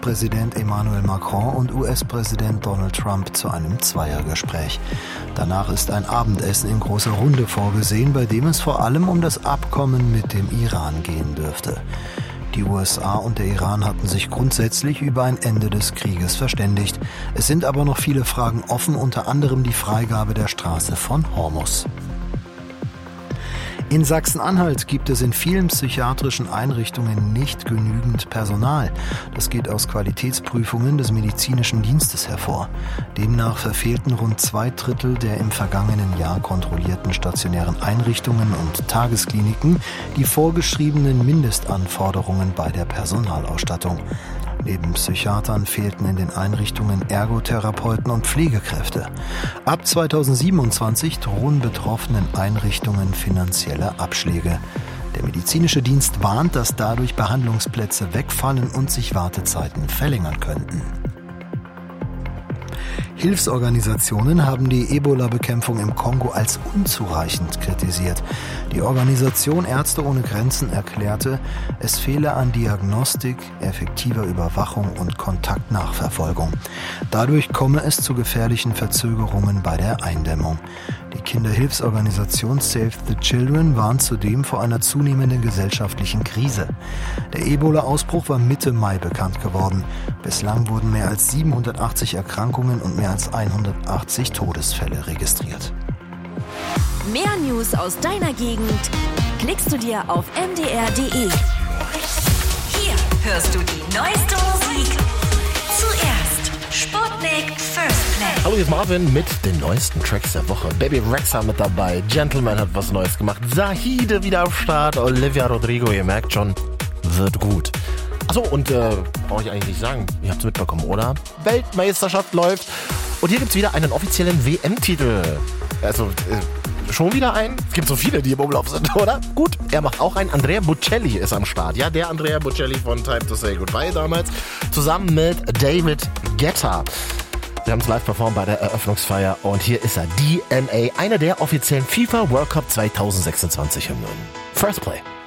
Präsident Emmanuel Macron und US-Präsident Donald Trump zu einem Zweiergespräch. Danach ist ein Abendessen in großer Runde vorgesehen, bei dem es vor allem um das Abkommen mit dem Iran gehen dürfte. Die USA und der Iran hatten sich grundsätzlich über ein Ende des Krieges verständigt. Es sind aber noch viele Fragen offen, unter anderem die Freigabe der Straße von Hormuz. In Sachsen-Anhalt gibt es in vielen psychiatrischen Einrichtungen nicht genügend Personal. Das geht aus Qualitätsprüfungen des medizinischen Dienstes hervor. Demnach verfehlten rund 2/3 der im vergangenen Jahr kontrollierten stationären Einrichtungen und Tageskliniken die vorgeschriebenen Mindestanforderungen bei der Personalausstattung. Neben Psychiatern fehlten in den Einrichtungen Ergotherapeuten und Pflegekräfte. Ab 2027 drohen betroffenen Einrichtungen finanzielle Abschläge. Der medizinische Dienst warnt, dass dadurch Behandlungsplätze wegfallen und sich Wartezeiten verlängern könnten. Hilfsorganisationen haben die Ebola-Bekämpfung im Kongo als unzureichend kritisiert. Die Organisation Ärzte ohne Grenzen erklärte, es fehle an Diagnostik, effektiver Überwachung und Kontaktnachverfolgung. Dadurch komme es zu gefährlichen Verzögerungen bei der Eindämmung. Die Kinderhilfsorganisation Save the Children warnt zudem vor einer zunehmenden gesellschaftlichen Krise. Der Ebola-Ausbruch war Mitte Mai bekannt geworden. Bislang wurden mehr als 780 Erkrankungen und mehr als 180 Todesfälle registriert. Mehr News aus deiner Gegend klickst du dir auf mdr.de. Hier hörst du die neueste Musik zuerst. Sputnik First Play. Hallo, hier ist Marvin mit den neuesten Tracks der Woche. Baby Rexha mit dabei, Gentleman hat was Neues gemacht, Zahide wieder am Start, Olivia Rodrigo, ihr merkt schon, wird gut. Achso, und brauche ich eigentlich nicht sagen, ihr habt es mitbekommen, oder? Weltmeisterschaft läuft und hier gibt's wieder einen offiziellen WM-Titel. Also, schon wieder einen? Es gibt so viele, die im Umlauf sind, oder? Gut, er macht auch einen. Andrea Bocelli ist am Start. Ja, der Andrea Bocelli von Time to Say Goodbye damals. Zusammen mit David Guetta. Wir haben es live performt bei der Eröffnungsfeier. Und hier ist er, DNA, einer der offiziellen FIFA World Cup 2026 Hymnen. First Play.